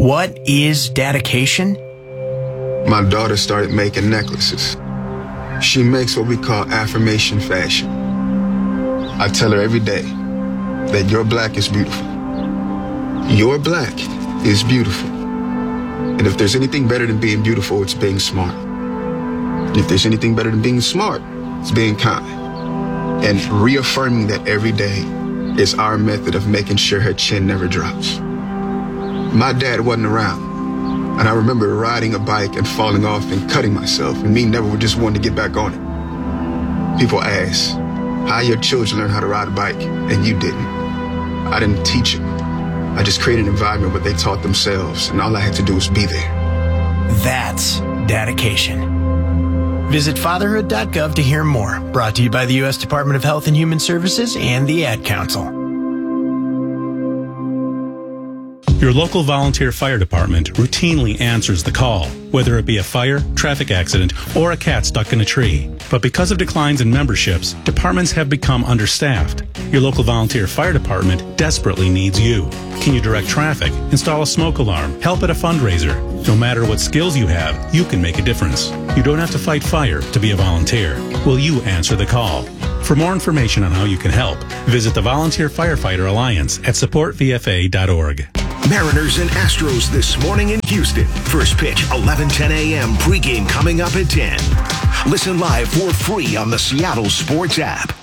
What is dedication? My daughter started making necklaces. She makes what we call affirmation fashion. I tell her every day that your black is beautiful. Your black is beautiful. And if there's anything better than being beautiful, it's being smart. If there's anything better than being smart, it's being kind. And reaffirming that every day is our method of making sure her chin never drops. My dad wasn't around, and I remember riding a bike and falling off and cutting myself, and me never just wanting to get back on it. People ask, how your children learn how to ride a bike, and you didn't. I didn't teach them. I just created an environment where they taught themselves, and all I had to do was be there. That's dedication. Visit fatherhood.gov to hear more. Brought to you by the U.S. Department of Health and Human Services and the Ad Council. Your local volunteer fire department routinely answers the call, whether it be a fire, traffic accident, or a cat stuck in a tree. But because of declines in memberships, departments have become understaffed. Your local volunteer fire department desperately needs you. Can you direct traffic, install a smoke alarm, help at a fundraiser? No matter what skills you have, you can make a difference. You don't have to fight fire to be a volunteer. Will you answer the call? For more information on how you can help, visit the Volunteer Firefighter Alliance at supportvfa.org. Mariners and Astros this morning in Houston. First pitch, 11:10 a.m. Pregame coming up at 10. Listen live for free on the Seattle Sports app.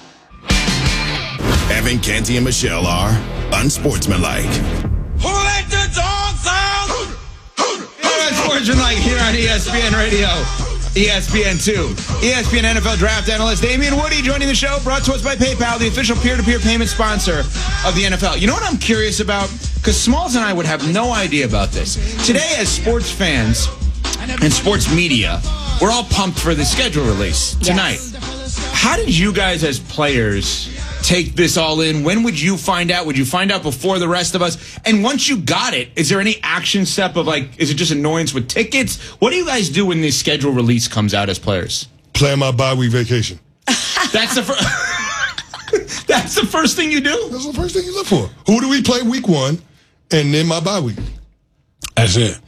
Evan, Canty, and Michelle are unsportsmanlike. Who let the dogs out? Unsportsmanlike here on ESPN Radio, ESPN2. ESPN NFL Draft Analyst Damian Woody joining the show, brought to us by PayPal, the official peer-to-peer payment sponsor of the NFL. You know what I'm curious about? Because Smalls and I would have no idea about this. Today, as sports fans and sports media, we're all pumped for the schedule release tonight. Yes. How did you guys as players take this all in? When would you find out? Would you find out before the rest of us? And once you got it, is there any action step of is it just annoyance with tickets? What do you guys do when the schedule release comes out as players? Plan my bye-week vacation. That's the first. That's the first thing you do? That's the first thing you look for. Who do we play week 1 and then my bye week? That's it.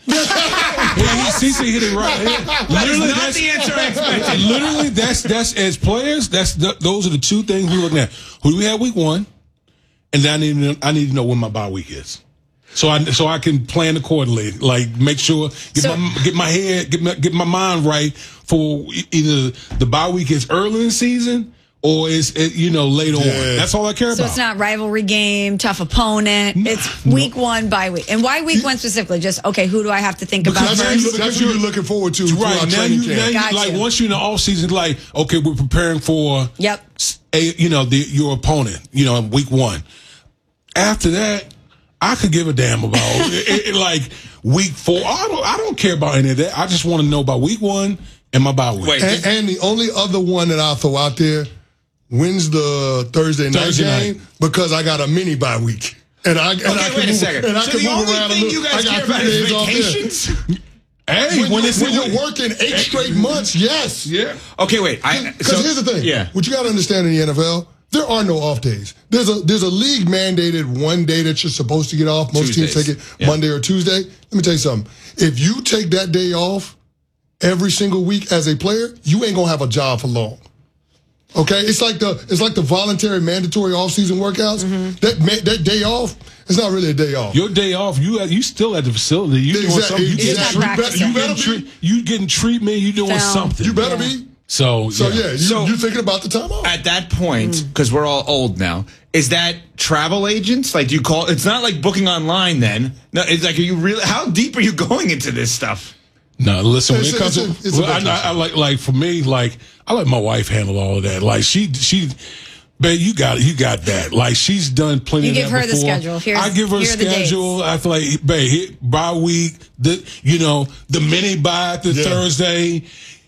CC hit it right. Literally, that's the answer I expected. Literally, that's as players, those are the two things we're looking at. Who do we have week 1? And then I need to know when my bye week is. So I can plan accordingly. Like make sure get my mind right for either the bye week is early in the season or is it, later on. That's all I care about. So it's not rivalry game, tough opponent. It's week 1 bye week. And why week 1 specifically? Just, okay, who do I have to think about first? That's what you're looking forward to. Right. Now you once you're in the off season, okay, we're preparing for your opponent, week 1. After that, I could give a damn about week 4. I don't care about any of that. I just want to know about week 1 and my bye week. And the only other one that I'll throw out there, when's the Thursday night game? Because I got a mini bye week. And I can move around a little. I got 3 days off there. Hey, when you're working 8 straight months, yes. Yeah. Okay, wait. Because here's the thing. Yeah. What you got to understand in the NFL, there are no off days. There's a league mandated one day that you're supposed to get off. Most teams take it Monday or Tuesday. Let me tell you something. If you take that day off every single week as a player, you ain't gonna have a job for long. Okay, it's like the voluntary mandatory off-season workouts. Mm-hmm. That day off, it's not really a day off. Your day off, you still at the facility. You doing something. You getting treatment. You doing something. You better be. So you're thinking about the time off. At that point, because we're all old now, is that travel agents? Do you call? It's not like booking online then. No, it's like, are you really? How deep are you going into this stuff? No, listen. When it comes to, I like for me, I let my wife handle all of that. She, babe, you got that. She's done plenty of that before. You give her the schedule. I give her a schedule. I feel like, babe, bye week, the mini bye the Thursday,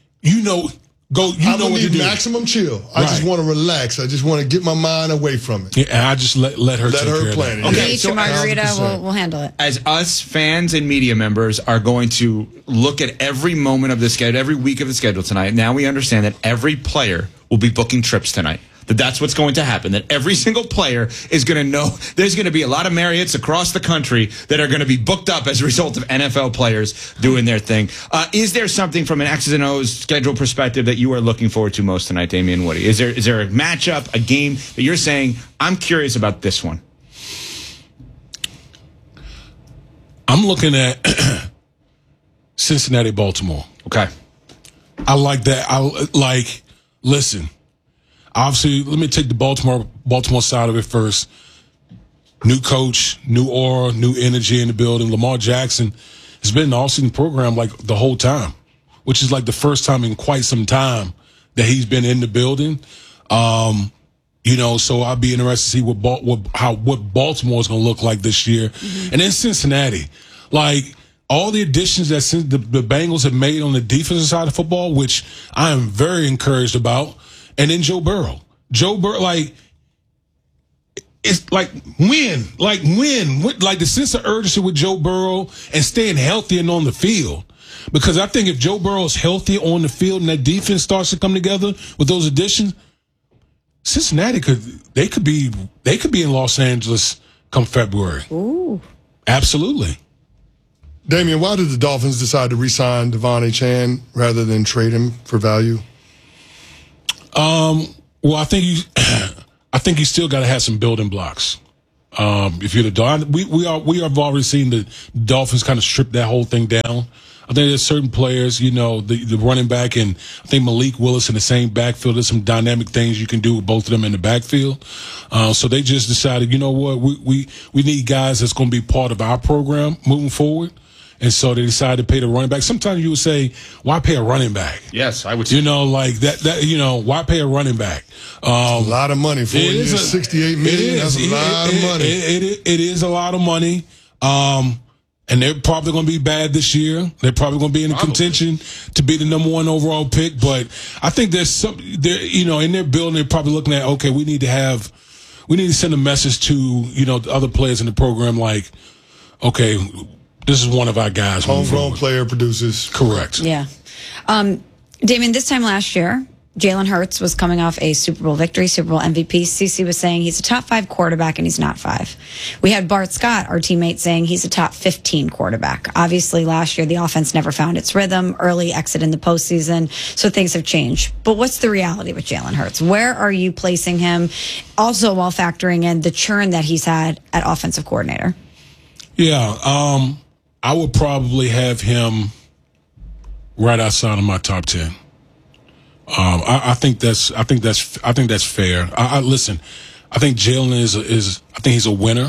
I don't need maximum chill. I just want to relax. I just want to get my mind away from it. Yeah, and I just let her take care of it. Okay, so margarita, we'll handle it. As us fans and media members are going to look at every moment of the schedule, every week of the schedule tonight, now we understand that every player will be booking trips tonight. that's what's going to happen, that every single player is going to know there's going to be a lot of Marriotts across the country that are going to be booked up as a result of NFL players doing their thing. Is there something from an X's and O's schedule perspective that you are looking forward to most tonight, Damian Woody? Is there a matchup, a game that you're saying, I'm curious about this one? I'm looking at Cincinnati, Baltimore. Okay. I like that. Listen, obviously, let me take the Baltimore side of it first. New coach, new aura, new energy in the building. Lamar Jackson has been in the all-season program like the whole time, which is like the first time in quite some time that he's been in the building. So I'll be interested to see what Baltimore is going to look like this year. Mm-hmm. And then Cincinnati, all the additions that the Bengals have made on the defensive side of football, which I am very encouraged about. And then Joe Burrow, it's win, the sense of urgency with Joe Burrow and staying healthy and on the field. Because I think if Joe Burrow is healthy on the field and that defense starts to come together with those additions, Cincinnati could be in Los Angeles come February. Ooh. Absolutely. Damian, why did the Dolphins decide to re-sign Devon Achane rather than trade him for value? Well, I think you still got to have some building blocks. If you're the Dolphins, we have already seen the Dolphins kind of strip that whole thing down. I think there's certain players, the running back and I think Malik Willis in the same backfield. There's some dynamic things you can do with both of them in the backfield. So they just decided, you know what, we need guys that's going to be part of our program moving forward. And so they decided to pay the running back. Sometimes you would say, why pay a running back? Yes, I would say. Why pay a running back? A lot of money. 4 years, $68 million. That's a lot of money. It is a lot of money. And they're probably going to be bad this year. They're probably going to be in contention to be the number 1 overall pick. But I think there's some, in their building, they're probably looking at, okay, we need to send a message to, the other players in the program okay, this is one of our guys. Homegrown player produces. Correct. Yeah. Damian, this time last year, Jalen Hurts was coming off a Super Bowl victory, Super Bowl MVP. CeCe was saying he's a top 5 quarterback and he's not 5. We had Bart Scott, our teammate, saying he's a top 15 quarterback. Obviously, last year, the offense never found its rhythm, early exit in the postseason, so things have changed. But what's the reality with Jalen Hurts? Where are you placing him? Also, while factoring in the churn that he's had at offensive coordinator. Yeah, I would probably have him right outside of my top 10. I think that's fair. Listen, I think Jalen I think he's a winner.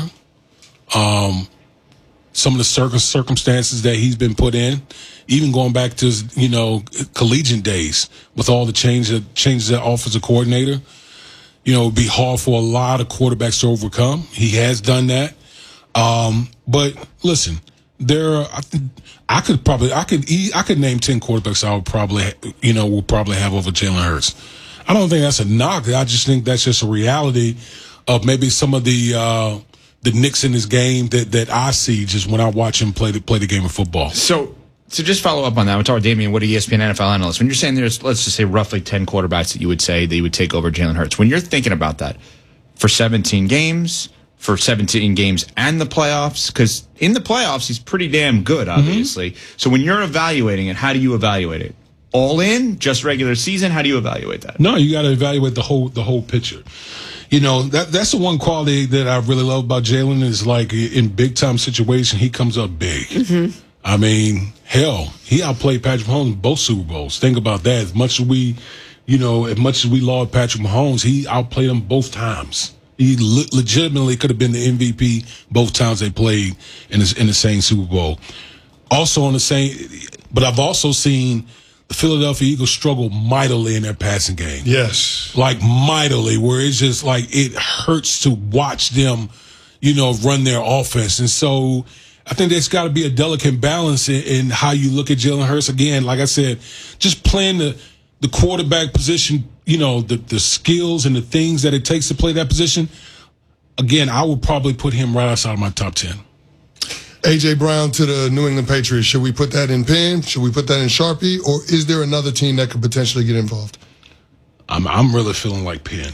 Some of the circumstances that he's been put in, even going back to his, collegiate days with all the changes at offensive coordinator, it would be hard for a lot of quarterbacks to overcome. He has done that. But listen, I could name 10 quarterbacks I would probably have over Jalen Hurts. I don't think that's a knock. I just think that's just a reality of maybe some of the nicks in his game that I see just when I watch him play the game of football. So just follow up on that. We're talking Damian Woody, ESPN NFL analyst. When you're saying there's, let's just say, roughly 10 quarterbacks that you would say that you would take over Jalen Hurts, when you're thinking about that for 17 games and the playoffs, because in the playoffs, he's pretty damn good, obviously. Mm-hmm. So when you're evaluating it, how do you evaluate it? All in, just regular season? How do you evaluate that? No, you got to evaluate the whole picture. That's the one quality that I really love about Jalen is in big time situation, he comes up big. Mm-hmm. I mean, hell, he outplayed Patrick Mahomes in both Super Bowls. Think about that. As much as we laud Patrick Mahomes, he outplayed him both times. He legitimately could have been the MVP both times they played in the same Super Bowl. Also but I've also seen the Philadelphia Eagles struggle mightily in their passing game. Yes. Mightily, where it's just it hurts to watch them, run their offense. And so I think there's got to be a delicate balance in how you look at Jalen Hurts. Again, like I said, just playing the quarterback position, the skills and the things that it takes to play that position. Again, I would probably put him right outside of my top 10. A.J. Brown to the New England Patriots. Should we put that in Penn? Should we put that in Sharpie? Or is there another team that could potentially get involved? I'm really feeling like Penn.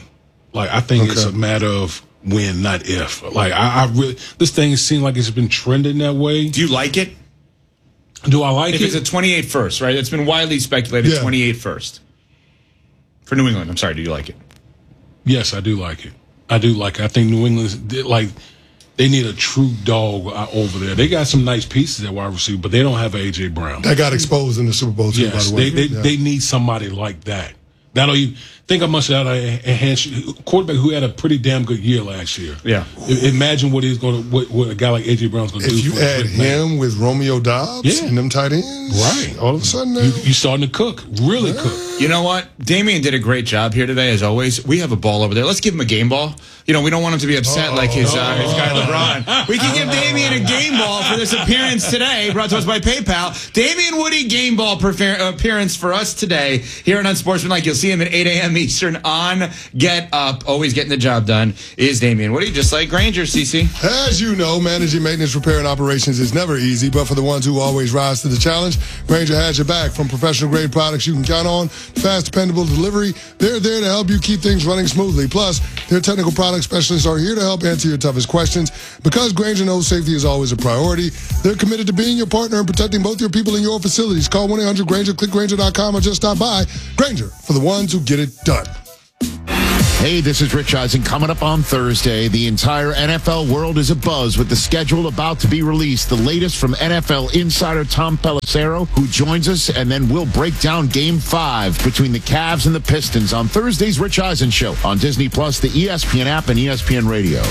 Like, I think it's a matter of when, not if. Like, I really, this thing seems like it's been trending that way. Do you like it? Do I like if it? If it's a 28 first, right? It's been widely speculated 28 first. For New England, I'm sorry, do you like it? Yes, I do like it. I do like it. I think New England's, they need a true dog over there. They got some nice pieces at wide receiver, but they don't have A.J. Brown. That got exposed in the Super Bowl, too, by the way. They need somebody like that. That'll think how much that a quarterback who had a pretty damn good year last year. Yeah. Imagine what he's going to, what a guy like A.J. Brown's going to do. If you add him with Romeo Doubs and them tight ends, right? All of a sudden, you starting to cook, really cook. You know what? Damian did a great job here today, as always. We have a ball over there. Let's give him a game ball. You know, we don't want him to be upset like his guy LeBron. We can give Damian a game ball for this appearance today, brought to us by PayPal. Damian Woody game ball appearance for us today here on Unsportsmanlike. You'll see him at 8 a.m. Eastern on Get Up. Always getting the job done is Damian Woody, just like Granger, CC. As you know, managing maintenance, repair, and operations is never easy, but for the ones who always rise to the challenge, Granger has your back. From professional-grade products you can count on, fast, dependable delivery, they're there to help you keep things running smoothly. Plus, their technical product specialists are here to help answer your toughest questions. Because Granger knows safety is always a priority, they're committed to being your partner and protecting both your people and your facilities. Call 1-800-GRANGER, click Granger.com, or just stop by. Granger, for the ones who get it done. Hey, this is Rich Eisen. Coming up on Thursday, the entire NFL world is abuzz with the schedule about to be released. The latest from NFL insider Tom Pelissero, who joins us, and then we'll break down Game 5 between the Cavs and the Pistons on Thursday's Rich Eisen Show on Disney+, the ESPN app, and ESPN Radio.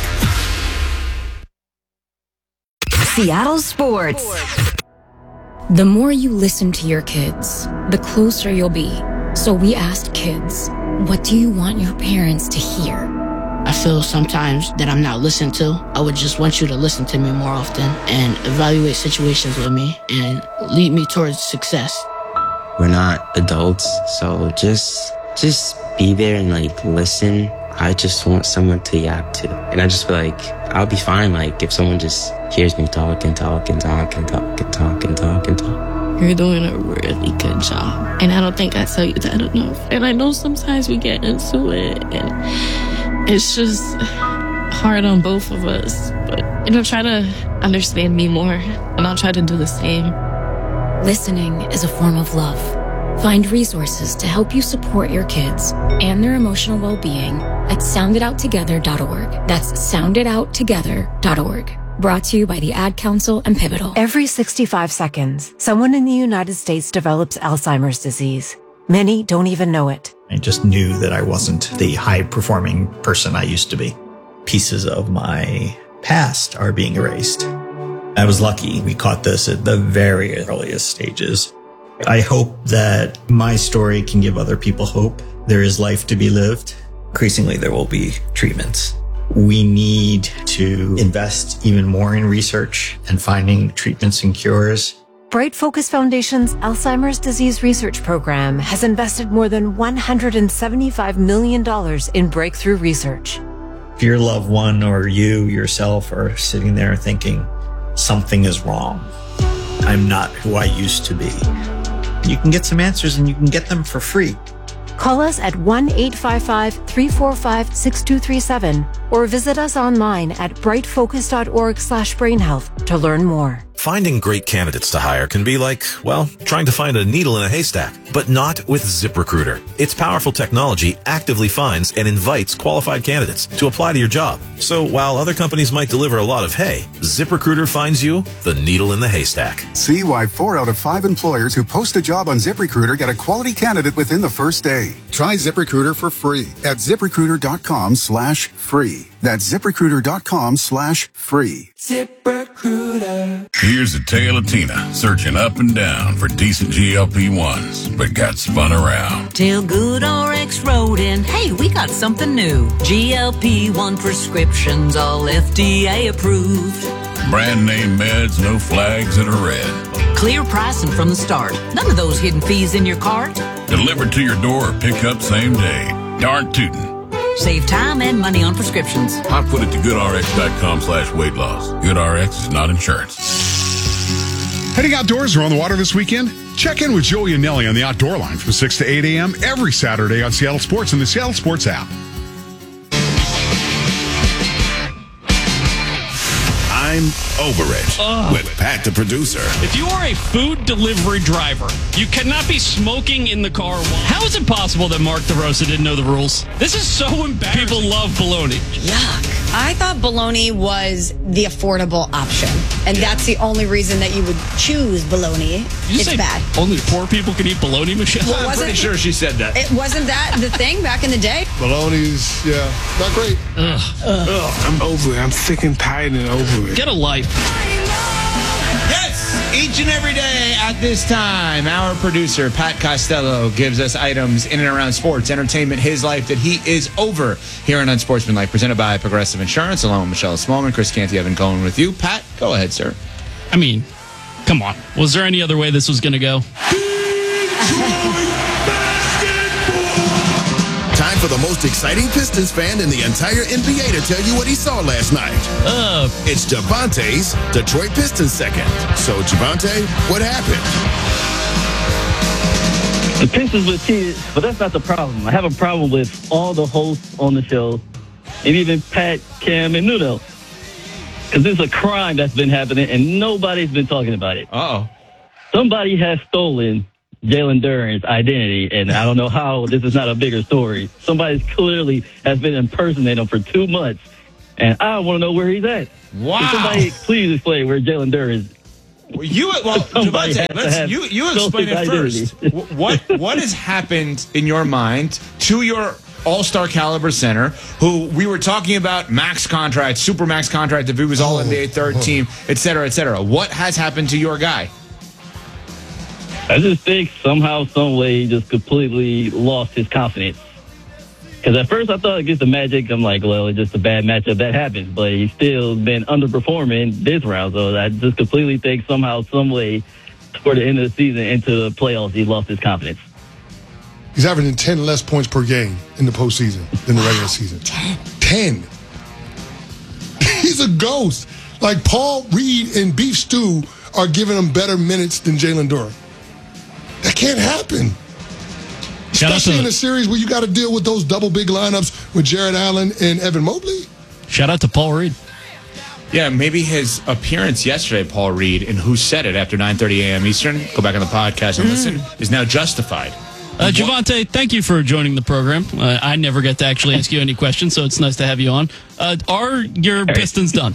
Seattle Sports. The more you listen to your kids, the closer you'll be. So we asked kids, what do you want your parents to hear? I feel sometimes that I'm not listened to. I would just want you to listen to me more often and evaluate situations with me and lead me towards success. We're not adults, so just be there and listen. I just want someone to yap to. And I just feel like I'll be fine if someone just hears me talk and talk and talk and talk and talk and talk and talk. You're doing a really good job. And I don't think I tell you that enough. And I know sometimes we get into it and it's just hard on both of us. But, try to understand me more and I'll try to do the same. Listening is a form of love. Find resources to help you support your kids and their emotional well-being at sounditouttogether.org. That's sounditouttogether.org. Brought to you by the Ad Council and Pivotal. Every 65 seconds, someone in the United States develops Alzheimer's disease. Many don't even know it. I just knew that I wasn't the high-performing person I used to be. Pieces of my past are being erased. I was lucky. We caught this at the very earliest stages. I hope that my story can give other people hope. There is life to be lived. Increasingly, there will be treatments. We need to invest even more in research and finding treatments and cures. Bright Focus Foundation's Alzheimer's Disease Research Program has invested more than $175 million in breakthrough research. If your loved one or you yourself are sitting there thinking, something is wrong, I'm not who I used to be, you can get some answers and you can get them for free. Call us at 1-855-345-6237 or visit us online at brightfocus.org/brainhealth to learn more. Finding great candidates to hire can be like, trying to find a needle in a haystack, but not with ZipRecruiter. Its powerful technology actively finds and invites qualified candidates to apply to your job. So while other companies might deliver a lot of hay, ZipRecruiter finds you the needle in the haystack. See why 4 out of 5 employers who post a job on ZipRecruiter get a quality candidate within the first day. Try ZipRecruiter for free at ZipRecruiter.com/free. That's ZipRecruiter.com/free. ZipRecruiter. Here's the tale of Tina searching up and down for decent GLP-1s, but got spun around. Till Good RX wrote in, hey, we got something new. GLP-1 prescriptions, all FDA approved. Brand name meds, no flags that are red. Clear pricing from the start. None of those hidden fees in your cart. Delivered to your door or pick up same day. Darn tootin'. Save time and money on prescriptions. I put it to goodrx.com/weight loss. GoodRx is not insurance. Heading outdoors or on the water this weekend? Check in with Joey and Nelly on the Outdoor Line from 6 to 8 a.m. every Saturday on Seattle Sports and the Seattle Sports app. I'm over it with Pat the producer. If you are a food delivery driver, you cannot be smoking in the car. How is it possible that Mark DeRosa didn't know the rules? This is so embarrassing. People love bologna. Yuck. I thought bologna was the affordable option, and that's the only reason that you would choose bologna. It's bad. Only poor people can eat bologna, Michelle? I'm pretty sure she said that. It wasn't that the thing back in the day? Bologna's, not great. I'm over it. I'm sick and tired and over it. Get a life. Yes, each and every day at this time, our producer, Pat Costello, gives us items in and around sports, entertainment, his life that he is over here on Unsportsmanlike, presented by Progressive Insurance, along with Michelle Smallman, Chris Canty, Evan Cohen with you. Pat, go ahead, sir. I mean, come on. Was there any other way this was going to go? Time for the most exciting Pistons fan in the entire NBA to tell you what he saw last night. It's Javonte's Detroit Pistons second. So, Javonte, what happened? The Pistons were cheated, but that's not the problem. I have a problem with all the hosts on the show, and even Pat, Cam, and Nuno. Because it's a crime that's been happening, and nobody's been talking about it. Uh-oh. Somebody has stolen Jalen Duren's identity, and I don't know how this is not a bigger story. Somebody clearly has been impersonating him for 2 months, and I want to know where he's at. Wow. Can somebody please explain where Jalen Duren is? Javonte, you explain it first. What has happened in your mind to your all-star caliber center, who we were talking about max contract, super max contract, if he was all NBA third team, et cetera, et cetera. What has happened to your guy? I just think somehow, some way, he just completely lost his confidence. Because at first I thought against the Magic, I'm like, well, it's just a bad matchup. That happens. But he's still been underperforming this round. So I just completely think somehow, some way, toward the end of the season, into the playoffs, he lost his confidence. He's averaging 10 less points per game in the postseason than the regular season. 10. He's a ghost. Like Paul Reed and Beef Stew are giving him better minutes than Jalen Duren. That can't happen. Especially in a series where you got to deal with those double big lineups with Jared Allen and Evan Mobley. Shout out to Paul Reed. Yeah, maybe his appearance yesterday, Paul Reed, and Who Said It after 9:30 a.m. Eastern, go back on the podcast and listen, is now justified. Javonte, thank you for joining the program. I never get to actually ask you any questions, so it's nice to have you on. Are your Pistons done?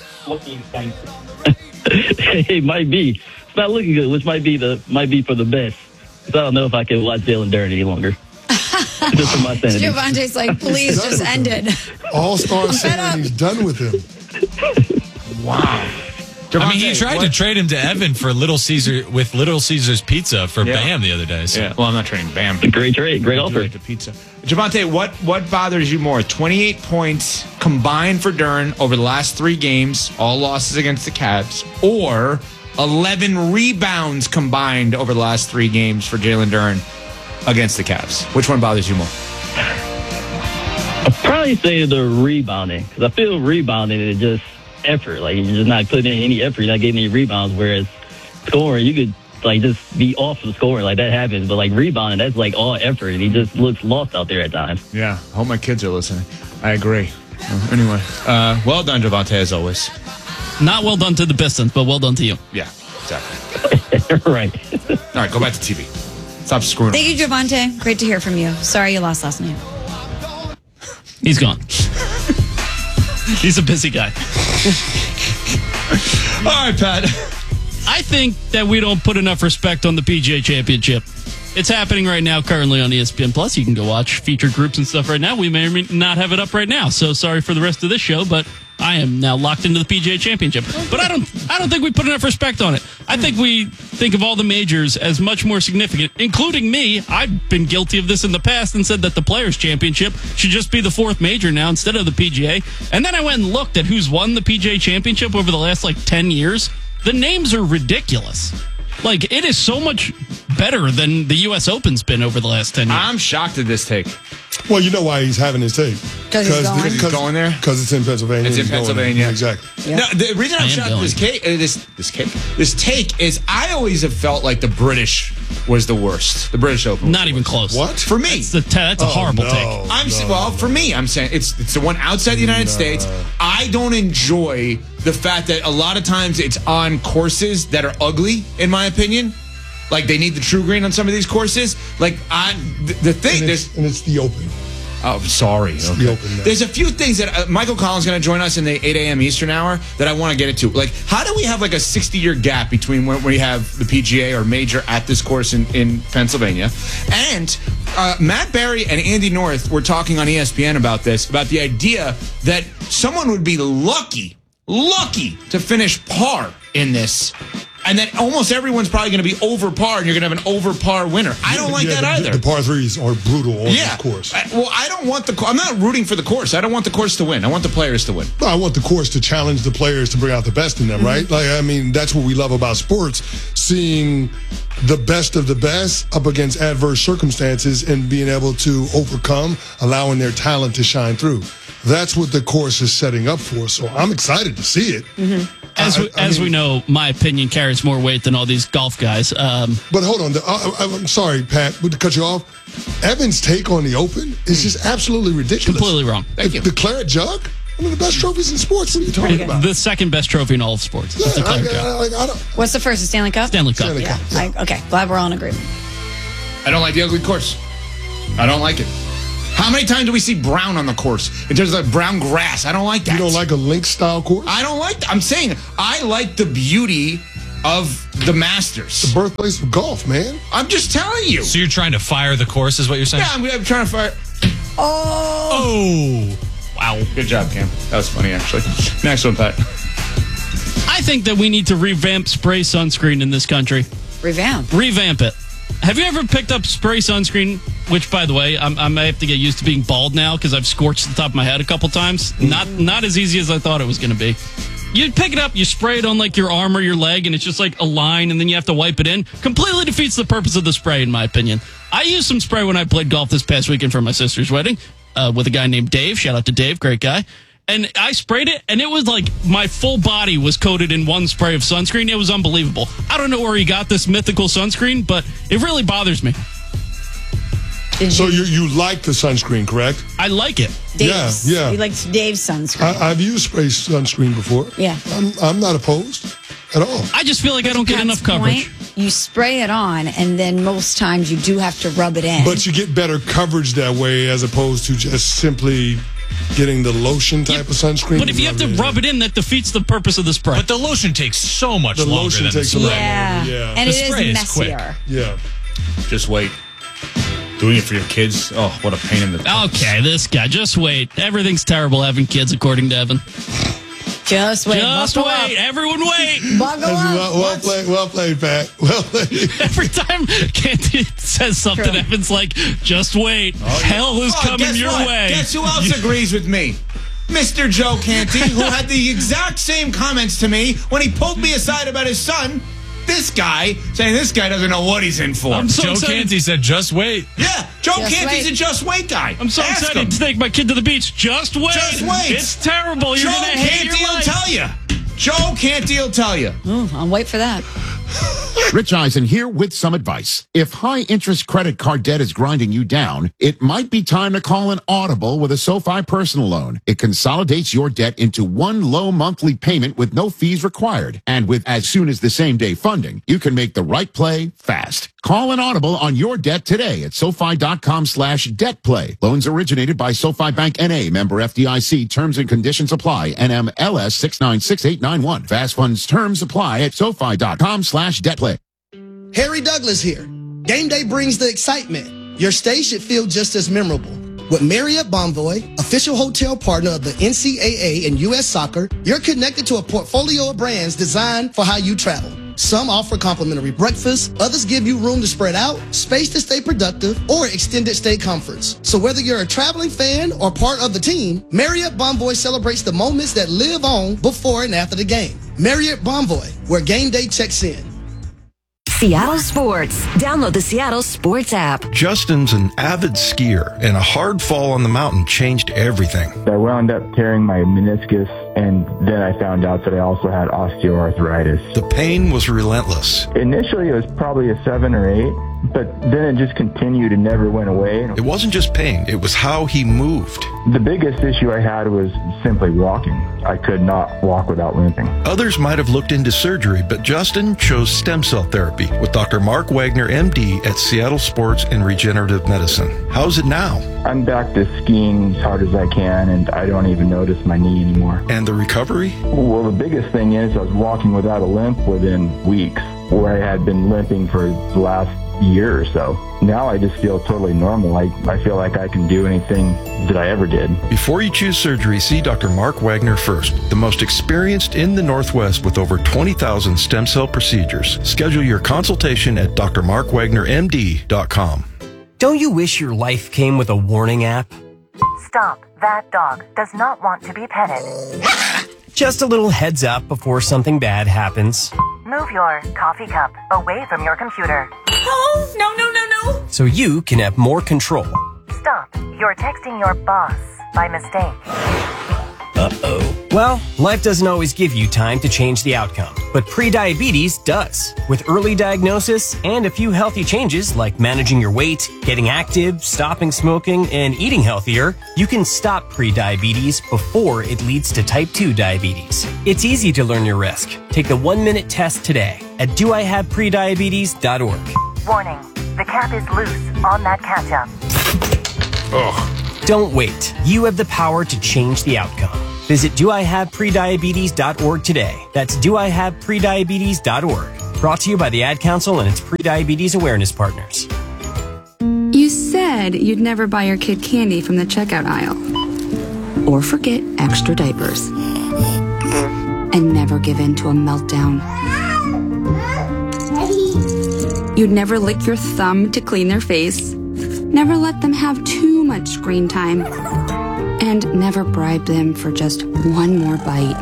It might be. It's not looking good, which might be for the best. So I don't know if I can watch Jalen Duren any longer. Just for my sanity. Javonte's like, please just end it. All-star saying he's done with him. Wow. I mean, he tried to trade him to Evan for Little Caesar's Pizza for Bam the other day. So. Yeah. Well, I'm not trading Bam. Great trade. Great offer. To pizza. Javonte, what bothers you more? 28 points combined for Duren over the last 3 games, all losses against the Cavs, or 11 rebounds combined over the last 3 games for Jalen Duren against the Cavs? Which one bothers you more? I'd probably say the rebounding, because I feel rebounding is just effort. Like, you're just not putting in any effort. You're not getting any rebounds, whereas scoring, you could like just be off of scoring. Like, that happens. But like rebounding, that's like all effort, and he just looks lost out there at times. Yeah, I hope my kids are listening. I agree. Anyway, well done, Javonte, as always. Not well done to the Pistons, but well done to you. Yeah, exactly. Right. All right, go back to TV. Stop screwing Thank you, Javonte. Great to hear from you. Sorry you lost last night. He's gone. He's a busy guy. All right, Pat. I think that we don't put enough respect on the PGA Championship. It's happening right now, currently on ESPN Plus. You can go watch featured groups and stuff right now. We may or may not have it up right now, so sorry for the rest of this show, but I am now locked into the PGA Championship. But I don't think we put enough respect on it. I think we think of all the majors as much more significant, including me. I've been guilty of this in the past and said that the Players' Championship should just be the 4th major now instead of the PGA. And then I went and looked at who's won the PGA Championship over the last, 10 years. The names are ridiculous. Like, it is so much better than the U.S. Open's been over the last 10 years. I'm shocked at this take. Well, you know why he's having his take. Because he's going there? Because it's in Pennsylvania. It's in Pennsylvania. Exactly. Yep. No, the reason I'm shocked this take is I always have felt like the British was the worst. The British Open. Not even close. What? For me. That's a horrible take. For me, I'm saying it's the one outside the United States. I don't enjoy the fact that a lot of times it's on courses that are ugly, in my opinion. Like, they need the true green on some of these courses. Like, the thing... And it's the Open. Oh, sorry. Okay. There's a few things that Michael Collins is going to join us in the 8 a.m. Eastern hour that I want to get into. Like, how do we have like a 60-year gap between when we have the PGA or major at this course in Pennsylvania? And Matt Berry and Andy North were talking on ESPN about this, about the idea that someone would be lucky to finish par in this. And that almost everyone's probably going to be over par, and you're going to have an over par winner. I don't like that either. The par threes are brutal on this course. I don't want I'm not rooting for the course. I don't want the course to win. I want the players to win. I want the course to challenge the players to bring out the best in them, right? Like, I mean, that's what we love about sports, seeing the best of the best up against adverse circumstances and being able to overcome, allowing their talent to shine through. That's what the course is setting up for. So I'm excited to see it. Mm-hmm. As we know, my opinion carries more weight than all these golf guys. But hold on. I'm sorry, Pat, to cut you off. Evan's take on the Open is just absolutely ridiculous. Completely wrong. Thank you. The Claret Jug? One of the best trophies in sports. What are you talking about? The second best trophy in all of sports. That's the Claret Jug. What's the first? The Stanley Cup? Stanley Cup. Okay, glad we're all in agreement. I don't like the ugly course. I don't like it. How many times do we see brown on the course? In terms of brown grass, I don't like that. You don't like a link-style course? I don't like that. I'm saying I like the beauty of the Masters. The birthplace of golf, man. I'm just telling you. So you're trying to fire the course, is what you're saying? Yeah, I'm trying to fire. Oh. Wow. Good job, Cam. That was funny, actually. Next one, Pat. I think that we need to revamp spray sunscreen in this country. Revamp it. Have you ever picked up spray sunscreen? Which, by the way, I may have to get used to being bald now because I've scorched the top of my head a couple times. Not as easy as I thought it was going to be. You pick it up, you spray it on like your arm or your leg, and it's just like a line, and then you have to wipe it in. Completely defeats the purpose of the spray, in my opinion. I used some spray when I played golf this past weekend for my sister's wedding with a guy named Dave. Shout out to Dave, great guy. And I sprayed it, and it was like my full body was coated in one spray of sunscreen. It was unbelievable. I don't know where he got this mythical sunscreen, but it really bothers me. So you like the sunscreen, correct? I like it. Dave's. Yeah. You like Dave's sunscreen. I've used spray sunscreen before. Yeah. I'm not opposed at all. I just feel like I don't get enough coverage. You spray it on, and then most times you do have to rub it in. But you get better coverage that way as opposed to just simply getting the lotion type of sunscreen. But if you have to rub it in, that defeats the purpose of the spray. But the lotion takes so much longer lotion than takes the spray. Yeah. And the it spray is quick. messier. Yeah. Just wait. Doing it for your kids. Oh, what a pain in the ass. Okay, this guy. Just wait. Everything's terrible having kids, according to Evan. Just wait. Just wait. Everyone wait. Buckle up. Well played, Pat. Well played. Every time Canty says something, True. Evan's like, just wait. Hell is coming your way. Guess who else agrees with me? Mr. Joe Canty, who had the exact same comments to me when he pulled me aside about his son. This guy saying this guy doesn't know what he's in for. Joe Canty said, just wait. Yeah, Joe Canty's a just wait guy. I'm so excited to take my kid to the beach. Just wait. Just wait. It's terrible. You're Joe going to hate Canty your will life. tell you. Joe Canty will tell you. I'll wait for that. Rich Eisen here with some advice. If high-interest credit card debt is grinding you down, it might be time to call an Audible with a SoFi personal loan. It consolidates your debt into one low monthly payment with no fees required. And with as soon as the same-day funding, you can make the right play fast. Call an Audible on your debt today at SoFi.com/debtplay. Loans originated by SoFi Bank N.A. Member FDIC. Terms and conditions apply. NMLS 696891. Fast funds terms apply at SoFi.com/debtplay. Harry Douglas here. Game day brings the excitement. Your stay should feel just as memorable. With Marriott Bonvoy, official hotel partner of the NCAA and U.S. Soccer, you're connected to a portfolio of brands designed for how you travel. Some offer complimentary breakfast, others give you room to spread out, space to stay productive, or extended stay comforts. So whether you're a traveling fan or part of the team, Marriott Bonvoy celebrates the moments that live on before and after the game. Marriott Bonvoy, where game day checks in. Seattle Sports. Download the Seattle Sports app. Justin's an avid skier, and a hard fall on the mountain changed everything. I wound up tearing my meniscus, and then I found out that I also had osteoarthritis. The pain was relentless. Initially, it was probably a 7 or 8, but then it just continued and never went away. It wasn't just pain, it was how he moved. The biggest issue I had was simply walking. I could not walk without limping. Others might have looked into surgery, but Justin chose stem cell therapy with Dr. Mark Wagner, MD, at Seattle Sports and Regenerative Medicine. How's it now? I'm back to skiing as hard as I can, and I don't even notice my knee anymore. And the recovery? Well, the biggest thing is I was walking without a limp within weeks, where I had been limping for the last year or so. Now I just feel totally normal. I feel like I can do anything that I ever did. Before you choose surgery, see Dr. Mark Wagner first, the most experienced in the Northwest with over 20,000 stem cell procedures. Schedule your consultation at drmarkwagnermd.com. Don't you wish your life came with a warning app? Stop. That dog does not want to be petted. Just a little heads up before something bad happens. Move your coffee cup away from your computer. Oh, no. So you can have more control. Stop. You're texting your boss by mistake. Uh-oh. Well, life doesn't always give you time to change the outcome, but prediabetes does. With early diagnosis and a few healthy changes like managing your weight, getting active, stopping smoking, and eating healthier, you can stop prediabetes before it leads to type 2 diabetes. It's easy to learn your risk. Take the 1-minute test today at doihaveprediabetes.org. Warning. The cap is loose on that catch-up. Don't wait. You have the power to change the outcome. Visit doihaveprediabetes.org today. That's doihaveprediabetes.org. Brought to you by the Ad Council and its pre-diabetes awareness partners. You said you'd never buy your kid candy from the checkout aisle. Or forget extra diapers. And never give in to a meltdown. You'd never lick your thumb to clean their face. Never let them have too much screen time. And never bribe them for just one more bite.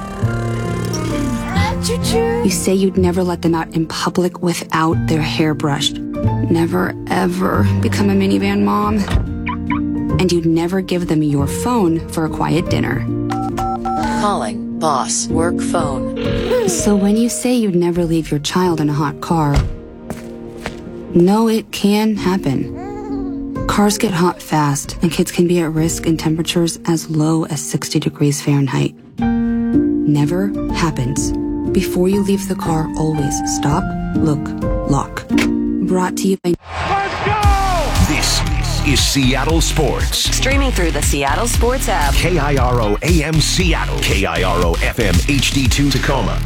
You say you'd never let them out in public without their hair brushed. Never, ever become a minivan mom. And you'd never give them your phone for a quiet dinner. Calling boss work phone. So when you say you'd never leave your child in a hot car, no, it can happen. Cars get hot fast, and kids can be at risk in temperatures as low as 60 degrees Fahrenheit. Never happens. Before you leave the car, always stop, look, lock. Brought to you by... This is Seattle Sports. Streaming through the Seattle Sports app. KIRO AM Seattle. KIRO FM HD2 Tacoma.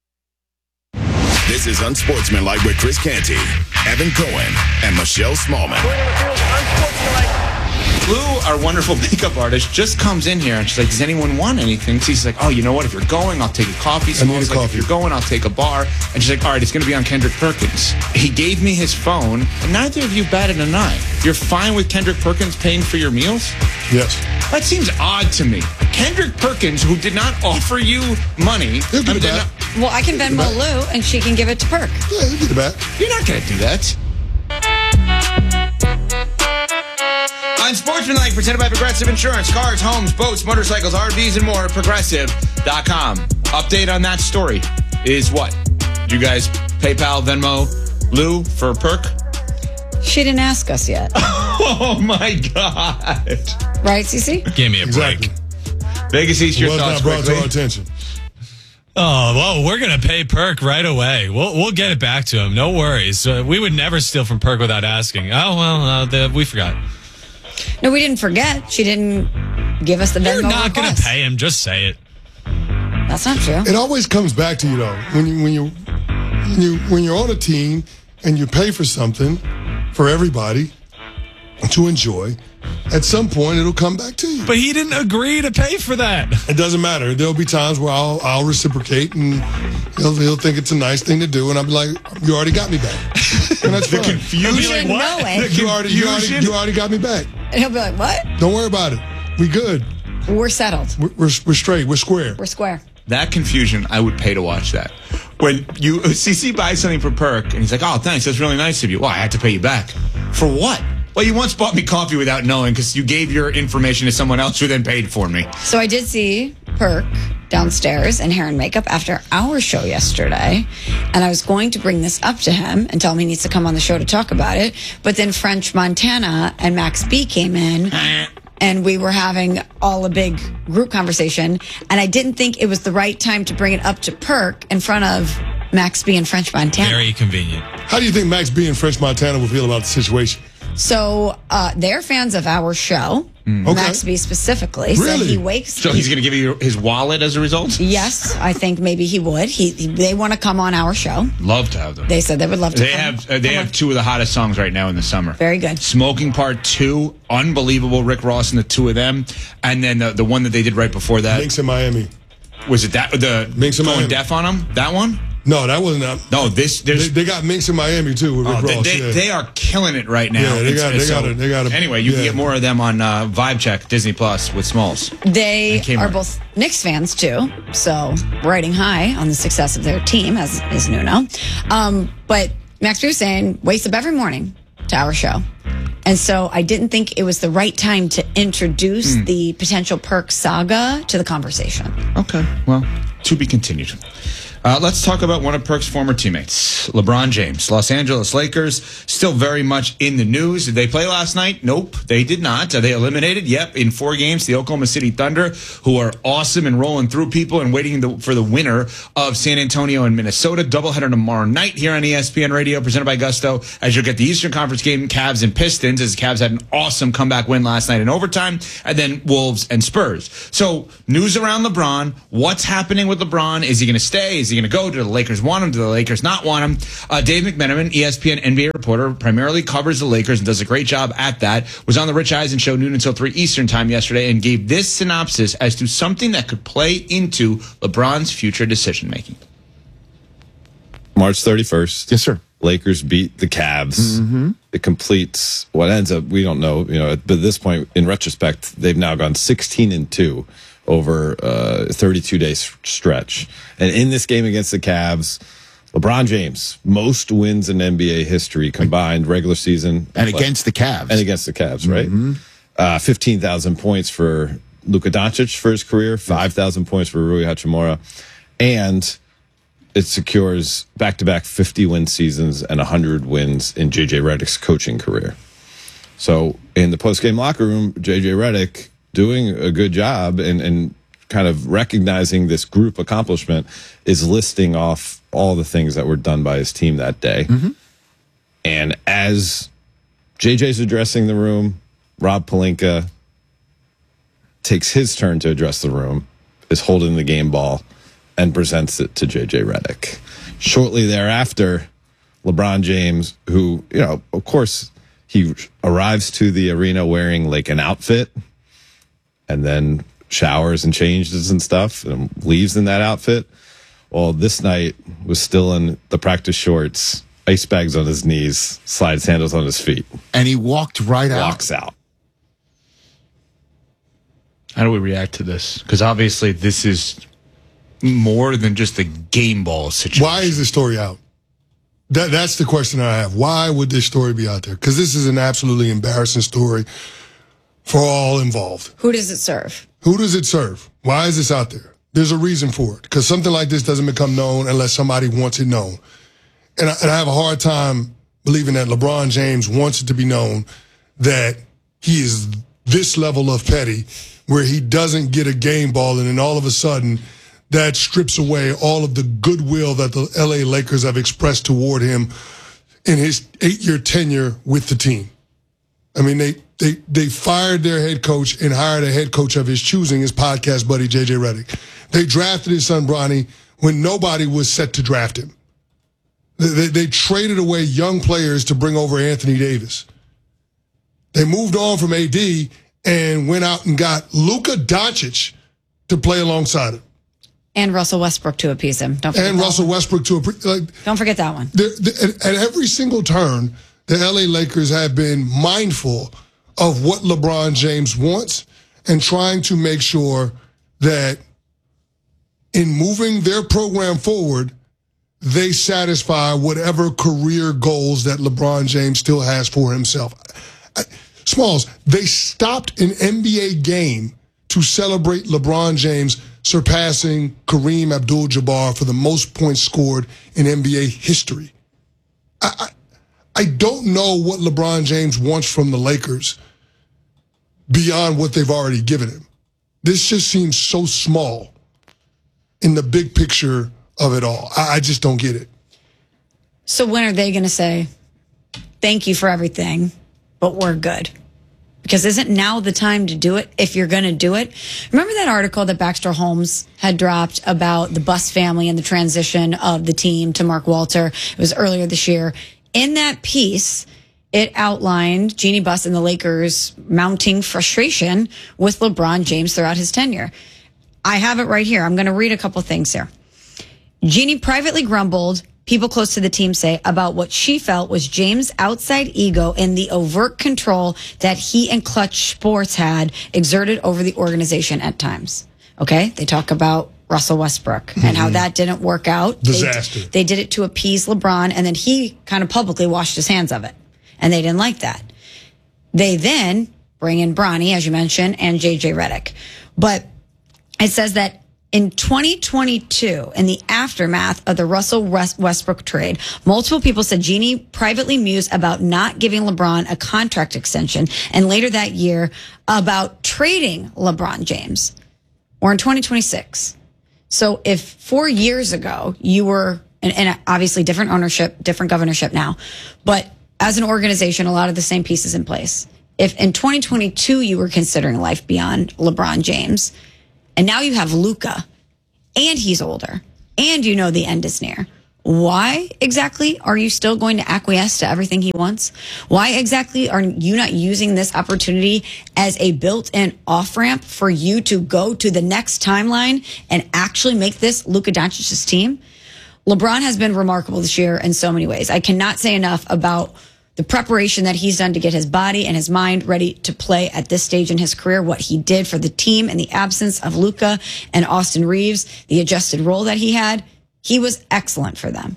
This is Unsportsmanlike with Chris Canty, Evan Cohen, and Michelle Smallman. Lou, our wonderful makeup artist, just comes in here and she's like, does anyone want anything? So she's like, oh, you know what? If you're going, I'll take a coffee. So like, if you're going, I'll take a bar. And she's like, all right, it's going to be on Kendrick Perkins. He gave me his phone, and neither of you batted an eye. You're fine with Kendrick Perkins paying for your meals? Yes. That seems odd to me. Kendrick Perkins, who did not offer you money. Well, I can Venmo Lou, and she can give it to Perk. Yeah, you get it back. You're not going to do that. Unsportsmanlike, presented by Progressive Insurance. Cars, homes, boats, motorcycles, RVs, and more. Progressive.com. Update on that story is what? Did you guys PayPal, Venmo, Lou for Perk? She didn't ask us yet. Oh, my God. Right, Cece? Give me a break. Vegas East, your thoughts not brought quickly. to our attention. Oh, well, we're going to pay Perk right away. We'll get it back to him. No worries. We would never steal from Perk without asking. Oh, well, we forgot. No, we didn't forget. She didn't give us the Venmo. You're not going to pay him. Just say it. That's not true. It always comes back to you, though. When you're on a team and you pay for something for everybody to enjoy, at some point it'll come back to you. But he didn't agree to pay for that. It doesn't matter. There'll be times where I'll reciprocate, and he'll think it's a nice thing to do, and I'll be like, "You already got me back," and that's fine. Confusion. You already got me back. And he'll be like, "What? Don't worry about it. We good. We're settled. We're straight. We're square. We're square." That confusion, I would pay to watch that. when CC buys something for Perk, and he's like, "Oh, thanks, that's really nice of you." Well, I had to pay you back. For what? Well, you once bought me coffee without knowing because you gave your information to someone else who then paid for me. So I did see Perk downstairs in hair and makeup after our show yesterday, and I was going to bring this up to him and tell him he needs to come on the show to talk about it, but then French Montana and Max B came in, and we were having all a big group conversation, and I didn't think it was the right time to bring it up to Perk in front of Max B and French Montana. Very convenient. How do you think Max B and French Montana will feel about the situation? So they're fans of our show. Okay. Max B specifically. Really? So he wakes. So he's going to give you his wallet as a result? Yes, I think maybe he would. They want to come on our show. Love to have them. They said they would love to. They have two of the hottest songs right now in the summer. Very good. Smoking Part 2, unbelievable. Rick Ross and the two of them, and then the one that they did right before that. Minx in Miami. Was it that the Minx in going Miami. deaf on him? That one? No, that wasn't that. No, they got Minx in Miami too with Rick Ross. They are killing it right now. Yeah, they got it. Anyway, you can get more of them on Vibe Check Disney Plus with Smalls. They are both Knicks fans too, so riding high on the success of their team, as is Nuno. But Max B was saying wakes up every morning to our show. And so I didn't think it was the right time to introduce the potential Perk saga to the conversation. Okay, well, to be continued. Let's talk about one of Perk's former teammates, LeBron James. Los Angeles Lakers still very much in the news. Did they play last night? Nope, they did not. Are they eliminated? Yep, in 4 games. The Oklahoma City Thunder, who are awesome and rolling through people and waiting for the winner of San Antonio and Minnesota. Doubleheader tomorrow night here on ESPN Radio, presented by Gusto, as you'll get the Eastern Conference game, Cavs and Pistons, as the Cavs had an awesome comeback win last night in overtime, and then Wolves and Spurs. So, news around LeBron. What's happening with LeBron? Is he going to stay? Is he going to go? Do the Lakers want him? Do the Lakers not want him? Dave McMenamin, ESPN NBA reporter, primarily covers the Lakers and does a great job at that, was on the Rich Eisen show noon until 3 Eastern time yesterday and gave this synopsis as to something that could play into LeBron's future decision-making. March 31st. Yes, sir. Lakers beat the Cavs. Mm-hmm. It completes what ends up, we don't know, but at this point, in retrospect, they've now gone 16-2 over a 32-day stretch. And in this game against the Cavs, LeBron James, most wins in NBA history combined, regular season. And against the Cavs. And against the Cavs, right? Mm-hmm. 15,000 points for Luka Doncic for his career, 5,000 points for Rui Hachimura. And it secures back-to-back 50-win seasons and 100 wins in J.J. Redick's coaching career. So in the post-game locker room, J.J. Redick doing a good job and kind of recognizing this group accomplishment is listing off all the things that were done by his team that day. Mm-hmm. And as JJ's addressing the room, Rob Pelinka takes his turn to address the room, is holding the game ball, and presents it to JJ Redick. Shortly thereafter, LeBron James, who, of course, he arrives to the arena wearing like an outfit, and then showers and changes and stuff and leaves in that outfit. Well, this night was still in the practice shorts, ice bags on his knees, slide sandals on his feet. And he walked right out. Walks out. How do we react to this? Because obviously this is more than just a game ball situation. Why is this story out? That's the question I have. Why would this story be out there? Because this is an absolutely embarrassing story for all involved. Who does it serve? Who does it serve? Why is this out there? There's a reason for it. Because something like this doesn't become known unless somebody wants it known. And I have a hard time believing that LeBron James wants it to be known that he is this level of petty where he doesn't get a game ball and then all of a sudden that strips away all of the goodwill that the LA Lakers have expressed toward him in his 8-year tenure with the team. I mean, they fired their head coach and hired a head coach of his choosing, his podcast buddy, J.J. Redick. They drafted his son, Bronny, when nobody was set to draft him. They traded away young players to bring over Anthony Davis. They moved on from AD and went out and got Luka Doncic to play alongside him. And Russell Westbrook to appease him. Don't forget Russell Westbrook to don't forget that one. At every single turn, the LA Lakers have been mindful of what LeBron James wants and trying to make sure that in moving their program forward, they satisfy whatever career goals that LeBron James still has for himself. Smalls, they stopped an NBA game to celebrate LeBron James surpassing Kareem Abdul-Jabbar for the most points scored in NBA history. I don't know what LeBron James wants from the Lakers beyond what they've already given him. This just seems so small in the big picture of it all. I just don't get it. So when are they going to say, thank you for everything, but we're good? Because isn't now the time to do it if you're going to do it? Remember that article that Baxter Holmes had dropped about the Buss family and the transition of the team to Mark Walter? It was earlier this year. In that piece, it outlined Jeannie Buss and the Lakers mounting frustration with LeBron James throughout his tenure. I have it right here. I'm going to read a couple things here. Jeannie privately grumbled, people close to the team say, about what she felt was James' outside ego and the overt control that he and Clutch Sports had exerted over the organization at times. Okay? They talk about Russell Westbrook and how that didn't work out. Disaster. They did it to appease LeBron, and then he kind of publicly washed his hands of it. And they didn't like that. They then bring in Bronny, as you mentioned, and JJ Redick. But it says that in 2022, in the aftermath of the Russell Westbrook trade, multiple people said Jeannie privately mused about not giving LeBron a contract extension, and later that year about trading LeBron James. Or in 2026. So if 4 years ago you were, and obviously different ownership, different governorship now, but as an organization, a lot of the same pieces in place. If in 2022 you were considering life beyond LeBron James, and now you have Luka, and he's older, and you know the end is near, why exactly are you still going to acquiesce to everything he wants? Why exactly are you not using this opportunity as a built-in off-ramp for you to go to the next timeline and actually make this Luka Doncic's team? LeBron has been remarkable this year in so many ways. I cannot say enough about the preparation that he's done to get his body and his mind ready to play at this stage in his career, what he did for the team in the absence of Luka and Austin Reeves, the adjusted role that he had. He was excellent for them.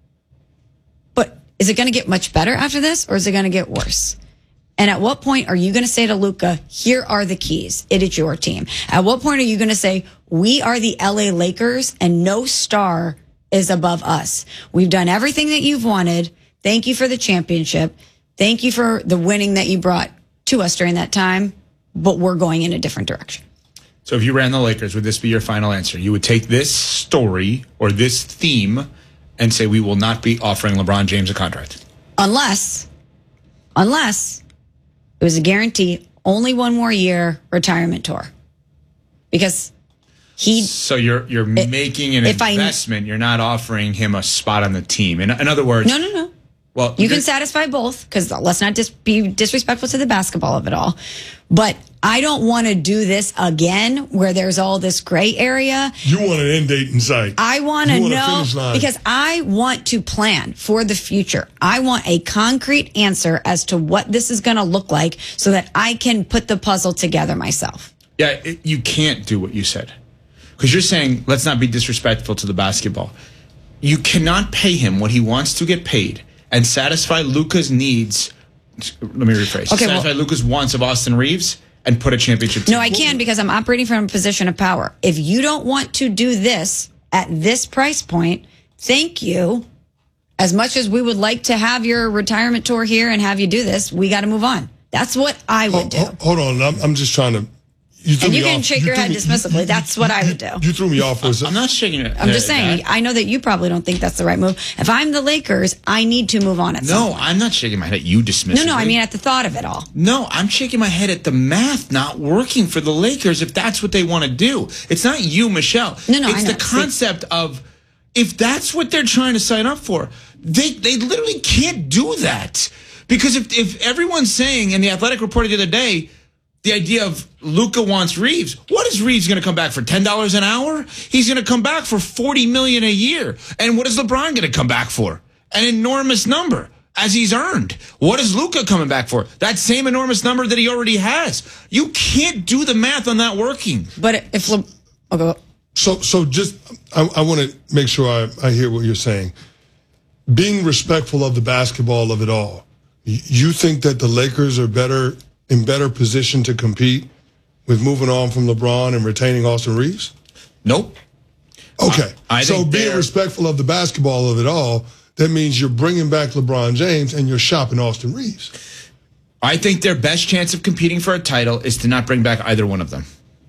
But is it going to get much better after this, or is it going to get worse? And at what point are you going to say to Luka, here are the keys. It is your team. At what point are you going to say, we are the LA Lakers and no star is above us. We've done everything that you've wanted. Thank you for the championship. Thank you for the winning that you brought to us during that time, but we're going in a different direction. So if you ran the Lakers, would this be your final answer? You would take this story or this theme and say we will not be offering LeBron James a contract? Unless it was a guarantee, only one more year retirement tour. Because So you're making an investment. You're not offering him a spot on the team. In other words... No. Well, you can satisfy both, because let's not be disrespectful to the basketball of it all. But I don't want to do this again where there's all this gray area. You want an end date in sight. I want to know, because I want to plan for the future. I want a concrete answer as to what this is going to look like so that I can put the puzzle together myself. Yeah, you can't do what you said. Because you're saying, let's not be disrespectful to the basketball. You cannot pay him what he wants to get paid and satisfy Luka's needs. Let me rephrase. Okay, satisfy Luka's wants of Austin Reeves and put a championship team. No, I can, because I'm operating from a position of power. If you don't want to do this at this price point, thank you. As much as we would like to have your retirement tour here and have you do this, we got to move on. That's what I would do. Hold on. I'm just trying to... You can shake your head dismissively. That's what I would do. You threw me off for a second. I'm not shaking it. I'm just saying, I know that you probably don't think that's the right move. If I'm the Lakers, I need to move on at some point. No, I'm not shaking my head at you dismissively. No, I mean at the thought of it all. No, I'm shaking my head at the math not working for the Lakers if that's what they want to do. It's not you, Michelle. No, it's the concept of if that's what they're trying to sign up for, they literally can't do that. Because if everyone's saying, and the Athletic reported the other day, the idea of Luka wants Reeves. What is Reeves going to come back for? $10 an hour? He's going to come back for $40 million a year. And what is LeBron going to come back for? An enormous number, as he's earned. What is Luka coming back for? That same enormous number that he already has. You can't do the math on that working. But if So just, I want to make sure I hear what you're saying. Being respectful of the basketball of it all, you think that the Lakers are in better position to compete with moving on from LeBron and retaining Austin Reeves? Nope. Okay. So being respectful of the basketball of it all, that means you're bringing back LeBron James and you're shopping Austin Reeves. I think their best chance of competing for a title is to not bring back either one of them.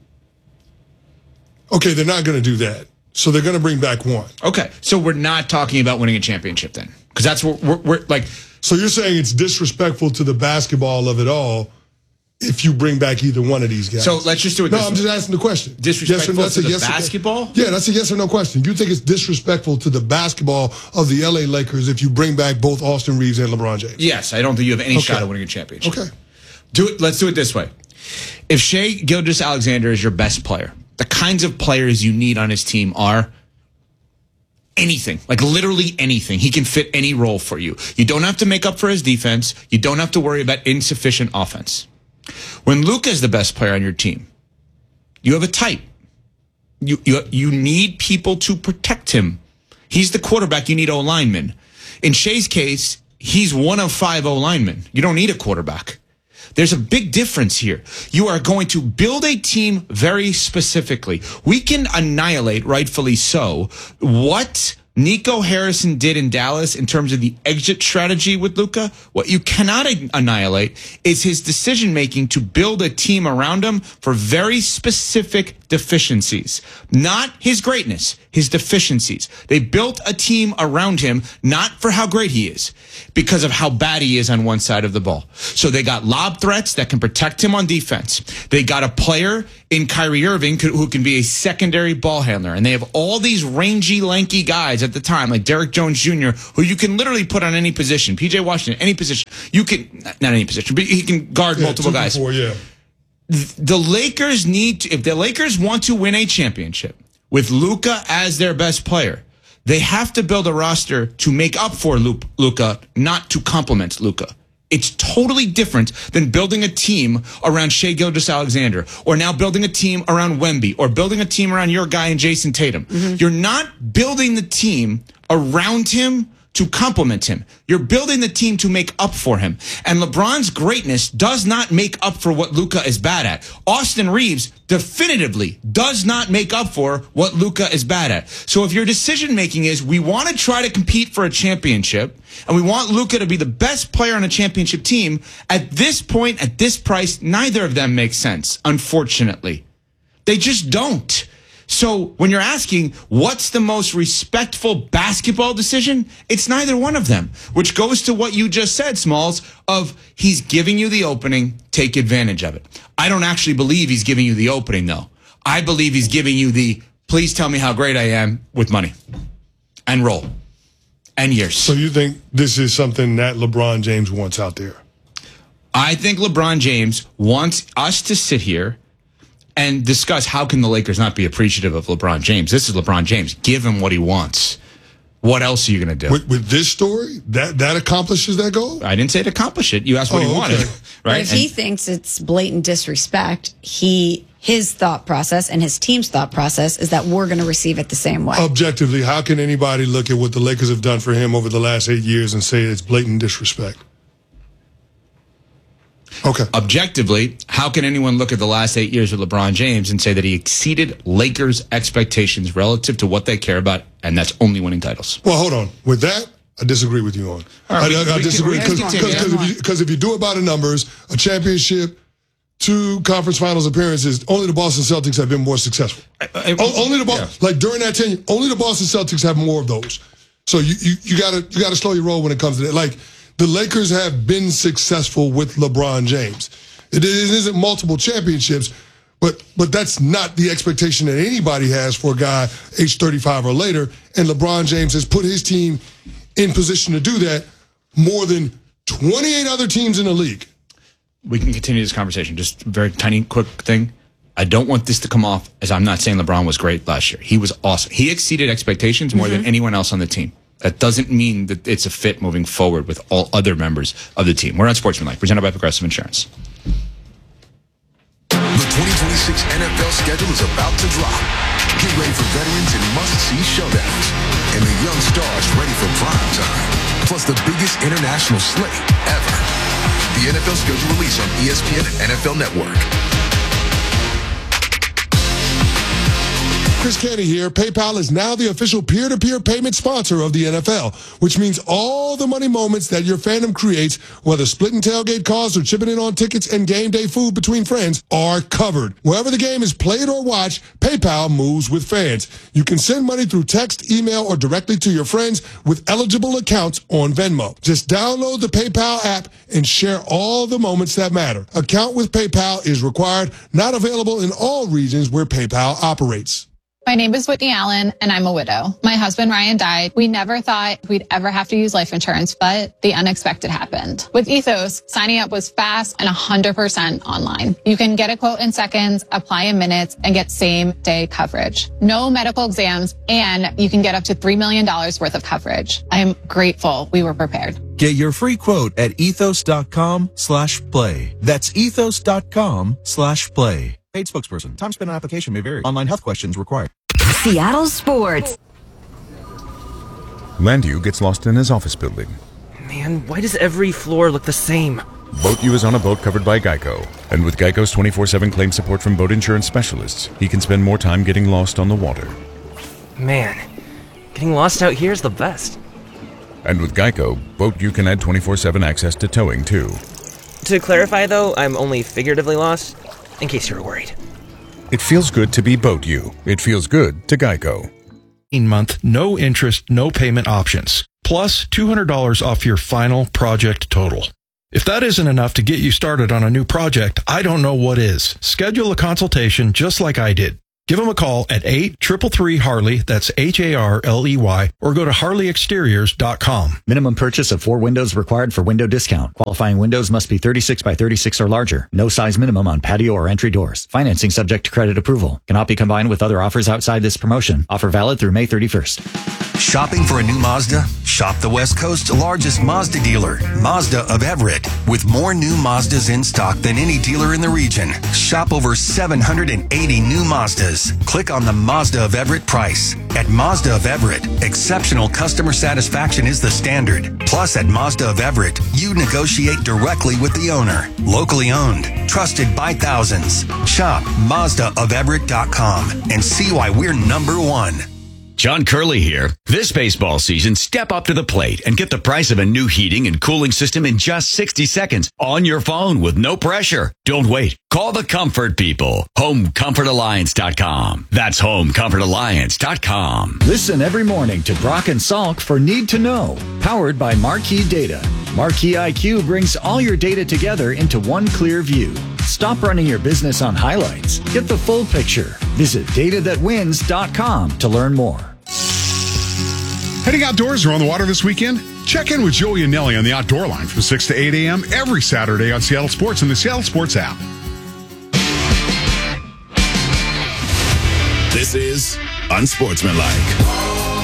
Okay, they're not going to do that. So they're going to bring back one. Okay, so we're not talking about winning a championship then. Because that's what we're like. So you're saying it's disrespectful to the basketball of it all if you bring back either one of these guys. So let's just do it this way. I'm just asking the question. Disrespectful to the basketball? Yeah, that's a yes or no question. You think it's disrespectful to the basketball of the LA Lakers if you bring back both Austin Reeves and LeBron James? Yes, I don't think you have any shot at winning a championship. Okay. Let's do it this way. If Shai Gilgeous-Alexander is your best player, the kinds of players you need on his team are anything, like literally anything. He can fit any role for you. You don't have to make up for his defense. You don't have to worry about insufficient offense. When Luka is the best player on your team, you have a type. You need people to protect him. He's the quarterback. You need O-linemen. In Shai's case, he's one of 5 O-linemen. You don't need a quarterback. There's a big difference here. You are going to build a team very specifically. We can annihilate, rightfully so, what Nico Harrison did in Dallas in terms of the exit strategy with Luka. What you cannot annihilate is his decision-making to build a team around him for very specific deficiencies. Not his greatness, his deficiencies. They built a team around him, not for how great he is, because of how bad he is on one side of the ball. So they got lob threats that can protect him on defense. They got a player in Kyrie Irving who can be a secondary ball handler. And they have all these rangy, lanky guys at the time, like Derrick Jones Jr., who you can literally put on any position. PJ Washington, any position. You can, not any position, but he can guard multiple guys. The Lakers need to, if the Lakers want to win a championship with Luka as their best player, they have to build a roster to make up for Luka, not to complement Luka. It's totally different than building a team around Shai Gilgeous-Alexander, or now building a team around Wemby, or building a team around your guy and Jason Tatum. Mm-hmm. You're not building the team around him to complement him. You're building the team to make up for him. And LeBron's greatness does not make up for what Luka is bad at. Austin Reeves definitively does not make up for what Luka is bad at. So if your decision making is we want to try to compete for a championship and we want Luka to be the best player on a championship team, at this point, at this price, neither of them makes sense, unfortunately. They just don't. So when you're asking what's the most respectful basketball decision, it's neither one of them, which goes to what you just said, Smalls, of he's giving you the opening, take advantage of it. I don't actually believe he's giving you the opening, though. I believe he's giving you the please tell me how great I am with money and roll and years. So you think this is something that LeBron James wants out there? I think LeBron James wants us to sit here and discuss how can the Lakers not be appreciative of LeBron James. This is LeBron James. Give him what he wants. What else are you going to do? With this story, that accomplishes that goal? I didn't say it accomplished it. You asked what he wanted. Right? But if he thinks it's blatant disrespect, his thought process and his team's thought process is that we're going to receive it the same way. Objectively, how can anybody look at what the Lakers have done for him over the last 8 years and say it's blatant disrespect? Okay. Objectively, how can anyone look at the last 8 years with LeBron James and say that he exceeded Lakers' expectations relative to what they care about, and that's only winning titles? Well, hold on. With that, I disagree with you on. I disagree because if you do it by the numbers, a championship, 2 conference finals appearances, only the Boston Celtics have been more successful. Like during that tenure, only the Boston Celtics have more of those. So you gotta slow your roll when it comes to that. Like, the Lakers have been successful with LeBron James. It isn't multiple championships, but that's not the expectation that anybody has for a guy age 35 or later. And LeBron James has put his team in position to do that more than 28 other teams in the league. We can continue this conversation. Just a very tiny, quick thing. I don't want this to come off as I'm not saying LeBron was great last year. He was awesome. He exceeded expectations more than anyone else on the team. That doesn't mean that it's a fit moving forward with all other members of the team. We're on Sportsmanlike, presented by Progressive Insurance. The 2026 NFL schedule is about to drop. Get ready for veterans and must-see showdowns. And the young stars ready for prime time. Plus the biggest international slate ever. The NFL schedule release on ESPN and NFL Network. Chris Canty here. PayPal is now the official peer-to-peer payment sponsor of the NFL, which means all the money moments that your fandom creates, whether splitting tailgate costs or chipping in on tickets and game day food between friends, are covered. Wherever the game is played or watched, PayPal moves with fans. You can send money through text, email, or directly to your friends with eligible accounts on Venmo. Just download the PayPal app and share all the moments that matter. Account with PayPal is required, not available in all regions where PayPal operates. My name is Whitney Allen, and I'm a widow. My husband, Ryan, died. We never thought we'd ever have to use life insurance, but the unexpected happened. With Ethos, signing up was fast and 100% online. You can get a quote in seconds, apply in minutes, and get same-day coverage. No medical exams, and you can get up to $3 million worth of coverage. I am grateful we were prepared. Get your free quote at ethos.com/play. That's ethos.com/play. Paid spokesperson. Time spent on application may vary. Online health questions required. Seattle Sports. Landu gets lost in his office building. Man, why does every floor look the same? Boat U is on a boat covered by Geico. And with Geico's 24/7 claim support from boat insurance specialists, he can spend more time getting lost on the water. Man, getting lost out here is the best. And with Geico, Boat U can add 24/7 access to towing, too. To clarify, though, I'm only figuratively lost, in case you're worried. It feels good to be Boat U. It feels good to Geico. Month, no interest, no payment options. Plus $200 off your final project total. If that isn't enough to get you started on a new project, I don't know what is. Schedule a consultation just like I did. Give them a call at 833-HARLEY, that's HARLEY, or go to HarleyExteriors.com. Minimum purchase of 4 windows required for window discount. Qualifying windows must be 36 by 36 or larger. No size minimum on patio or entry doors. Financing subject to credit approval. Cannot be combined with other offers outside this promotion. Offer valid through May 31st. Shopping for a new Mazda? Shop the West Coast's largest Mazda dealer, Mazda of Everett. With more new Mazdas in stock than any dealer in the region. Shop over 780 new Mazdas. Click on the Mazda of Everett price. At Mazda of Everett, exceptional customer satisfaction is the standard. Plus, at Mazda of Everett, you negotiate directly with the owner. Locally owned, trusted by thousands. Shop MazdaofEverett.com and see why we're number one. John Curley here. This baseball season, step up to the plate and get the price of a new heating and cooling system in just 60 seconds on your phone with no pressure. Don't wait. Call the comfort people. HomeComfortAlliance.com. That's HomeComfortAlliance.com. Listen every morning to Brock and Salk for Need to Know, powered by Marquee Data. Marquee IQ brings all your data together into one clear view. Stop running your business on highlights. Get the full picture. Visit datathatwins.com to learn more. Heading outdoors or on the water this weekend? Check in with Joey and Nelly on the Outdoor Line from 6 to 8 a.m. every Saturday on Seattle Sports and the Seattle Sports app. This is Unsportsmanlike.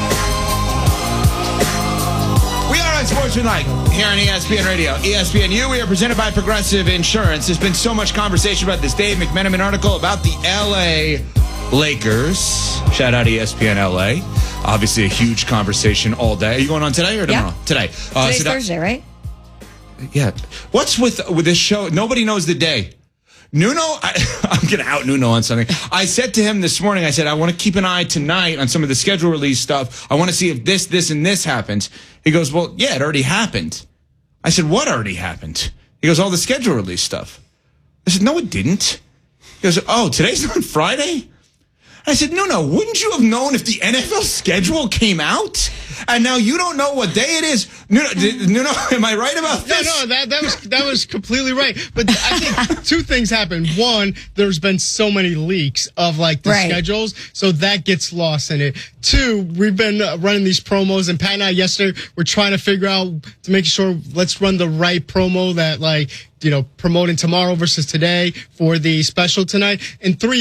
Unsportsmanlike here on ESPN Radio. ESPNU, we are presented by Progressive Insurance. There's been so much conversation about this Dave McMenamin article about the L.A. Lakers. Shout out ESPN LA. Obviously a huge conversation all day. Are you going on today or tomorrow? Yeah. Today. Today's Thursday, right? Yeah. What's with this show? Nobody knows the day. Nuno, I'm going to out Nuno on something. I said to him this morning, I said, I want to keep an eye tonight on some of the schedule release stuff. I want to see if this, and this happens. He goes, well, yeah, it already happened. I said, what already happened? He goes, all the schedule release stuff. I said, no, it didn't. He goes, oh, today's not Friday? I said, no, wouldn't you have known if the NFL schedule came out? And now you don't know what day it is? No, am I right about this? No, that was completely right. But I think 2 things happened. One, there's been so many leaks of like the schedules, so that gets lost in it. 2, we've been running these promos, and Pat and I yesterday were trying to figure out to make sure let's run the right promo that promoting tomorrow versus today for the special tonight. And 3, it's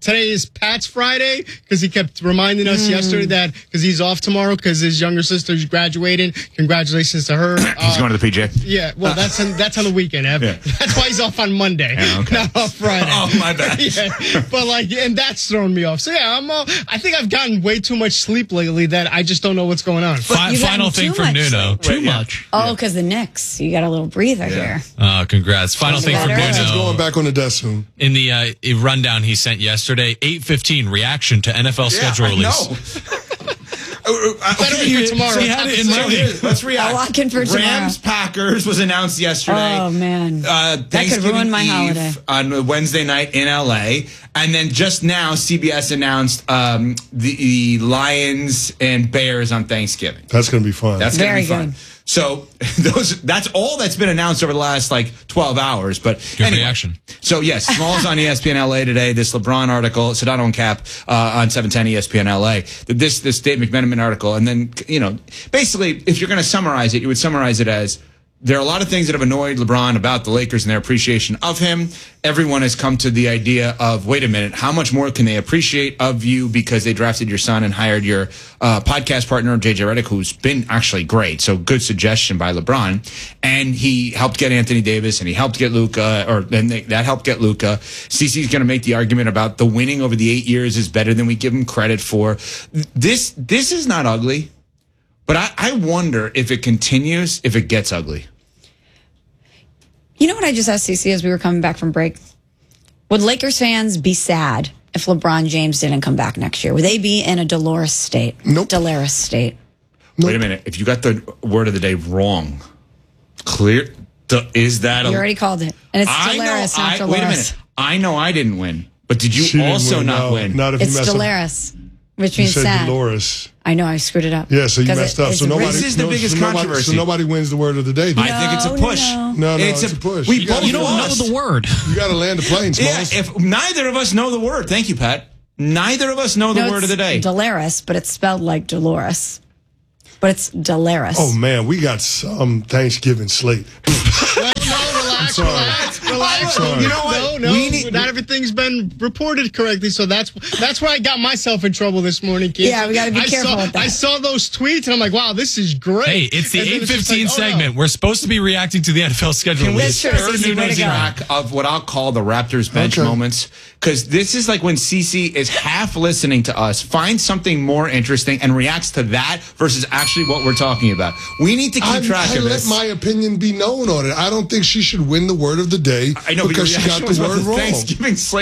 today is Pat's Friday because he kept reminding us yesterday that because he's off tomorrow because his younger sister's graduating. Congratulations to her. He's going to the PJ. Yeah, well, that's on the weekend, Ev. Yeah. That's why he's off on Monday, not off Friday. Oh, my bad. Yeah, but and that's thrown me off. So yeah, I think I've gotten way too much sleep lately that I just don't know what's going on. Final thing from Nuno. Too much. Oh, because the Knicks. You got a little breather here. Congrats. Final thing from Nuno. He's going back on the desk soon. In the rundown he sent yesterday, 8:15 reaction to NFL schedule release. Better be for tomorrow. He had it in writing. Let's react. I'll lock in for tomorrow. Rams Packers was announced yesterday. Oh man, that could ruin my holiday. On Wednesday night in LA, and then just now CBS announced the Lions and Bears on Thanksgiving. That's going to be fun. That's going to Very be fun. good. So that's all that's been announced over the last 12 hours. But good reaction. So yes, Smalls on ESPN LA today. This LeBron article, Sedano and Cap on 710 ESPN LA. This Dave McMenamin article, and then basically, if you're going to summarize it, you would summarize it as there are a lot of things that have annoyed LeBron about the Lakers and their appreciation of him. Everyone has come to the idea of, wait a minute, how much more can they appreciate of you because they drafted your son and hired your podcast partner, JJ Redick, who's been actually great. So good suggestion by LeBron. And he helped get Anthony Davis and he helped get Luka, that helped get Luka. CeCe's going to make the argument about the winning over the 8 years is better than we give him credit for. This is not ugly, but I wonder if it continues, if it gets ugly. You know what I just asked CeCe as we were coming back from break? Would Lakers fans be sad if LeBron James didn't come back next year? Would they be in a Dolores state? Nope. Dolores state. Nope. Wait a minute. If you got the word of the day wrong, is that You already called it. And it's Dolores, not Dolores. Wait a minute. I know I didn't win, but did you also not win? Not if it's you messed Dolores, which You means said sad. Dolores. I know I screwed it up. Yeah, so you messed up. So nobody. This is the biggest controversy. So nobody wins the word of the day. I think it's a push. No, it's a push. You don't know the word. You got to land the plane, Smalls. Yeah, if neither of us know the word. Thank you, Pat. Neither of us know the word of the day. Dolores, but it's spelled like Dolores. But it's Dolores. Oh, man, we got some Thanksgiving slate. Relax. Sorry. You know what? No, not everything's been reported correctly, so that's where I got myself in trouble this morning, kids. Yeah, we got to be careful with that. I saw those tweets, and I'm like, wow, this is great. Hey, it's the 8:15 segment. We're supposed to be reacting to the NFL schedule. Can we lose track of what I'll call the Raptors bench moments? Because this is like when CeCe is half listening to us, finds something more interesting, and reacts to that versus actually what we're talking about. We need to keep track of this. Let my opinion be known on it. I don't think she should win the word of the day because she got the word wrong. Thanksgiving slate.